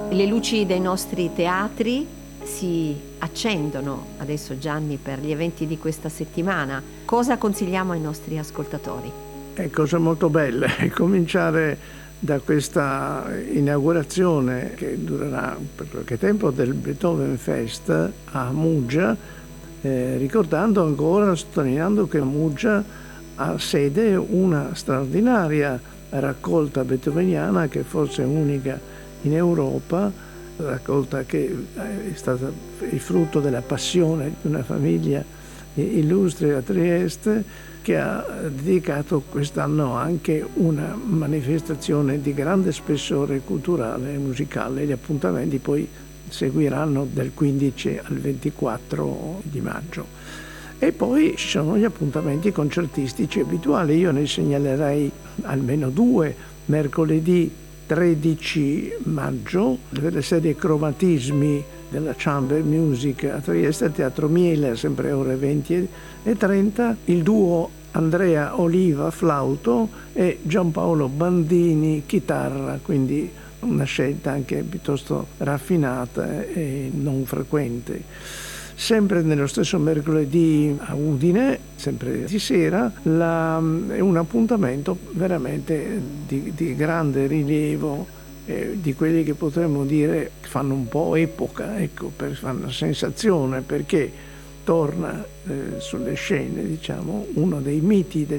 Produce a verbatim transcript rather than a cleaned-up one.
Le luci dei nostri teatri si accendono adesso, Gianni, per gli eventi di questa settimana. Cosa consigliamo ai nostri ascoltatori? È cosa molto bella cominciare da questa inaugurazione che durerà per qualche tempo del Beethoven Fest a Muggia, eh, ricordando ancora, sottolineando che Muggia ha sede una straordinaria raccolta beethoveniana che forse è unica in Europa, raccolta che è stata il frutto della passione di una famiglia illustre a Trieste, che ha dedicato quest'anno anche una manifestazione di grande spessore culturale e musicale. Gli appuntamenti poi seguiranno dal quindici al ventiquattro di maggio. E poi ci sono gli appuntamenti concertistici abituali. Io ne segnalerei almeno due. Mercoledì tredici maggio, delle serie Cromatismi della Chamber Music a Trieste, al Teatro Miele, sempre ore venti e trenta, il duo Andrea Oliva flauto e Giampaolo Bandini chitarra, quindi una scelta anche piuttosto raffinata e non frequente. Sempre nello stesso mercoledì a Udine, sempre di sera, la, è un appuntamento veramente di, di grande rilievo, eh, di quelli che potremmo dire fanno un po' epoca, ecco, per fare una sensazione, perché torna eh, sulle scene, diciamo, uno dei miti del